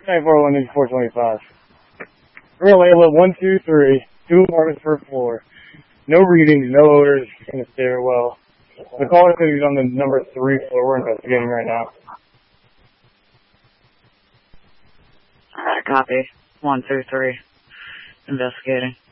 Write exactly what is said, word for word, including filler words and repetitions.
nine four one four twenty-five. We're gonna label it one two three, two apartments per floor. No readings, no odors in the stairwell. The caller said he's on the number three floor. We're investigating right now. Alright, copy. One two three. Investigating.